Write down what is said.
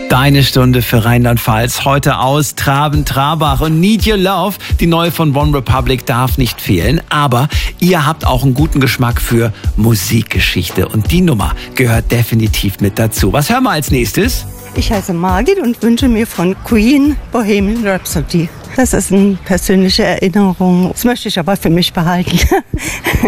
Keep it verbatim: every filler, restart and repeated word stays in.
Deine Stunde für Rheinland-Pfalz. Heute aus Traben-Trarbach und Need Your Love. Die neue von One Republic darf nicht fehlen. Aber ihr habt auch einen guten Geschmack für Musikgeschichte. Und die Nummer gehört definitiv mit dazu. Was hören wir als nächstes? Ich heiße Margit und wünsche mir von Queen Bohemian Rhapsody. Das ist eine persönliche Erinnerung. Das möchte ich aber für mich behalten.